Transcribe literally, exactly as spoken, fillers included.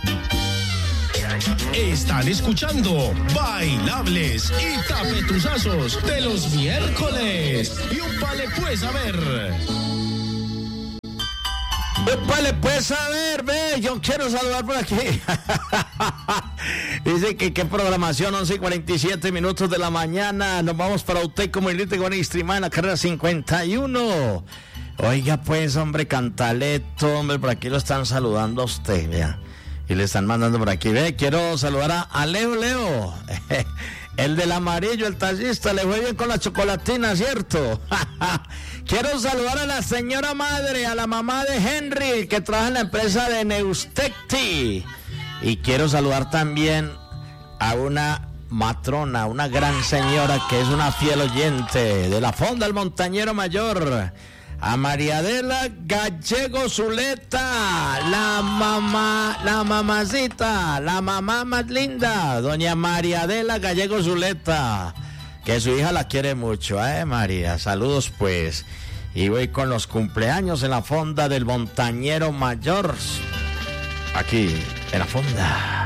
Están escuchando Bailables y Tapetuzazos de los miércoles. Y un pale pues a ver. Vale, pues a ver, ve, yo quiero saludar por aquí. Dice que qué programación, once y cuarenta y siete minutos de la mañana. Nos vamos para usted como Elite Guanistrimá en la carrera cincuenta y uno. Oiga, pues, hombre, Cantaleto, hombre, por aquí lo están saludando a usted, vea. Y le están mandando por aquí, ve, quiero saludar a, a Leo Leo. El del amarillo, el taxista, le fue bien con la chocolatina, ¿cierto? Quiero saludar a la señora madre, a la mamá de Henry, que trabaja en la empresa de Neustecti. Y quiero saludar también a una matrona, una gran señora que es una fiel oyente de la Fonda del Montañero Mayor. A María Adela Gallego Zuleta, la mamá, la mamacita, la mamá más linda, doña María Adela Gallego Zuleta, que su hija la quiere mucho, ¿eh, María? Saludos, pues. Y voy con los cumpleaños en la Fonda del Montañero Mayor, aquí, en la Fonda.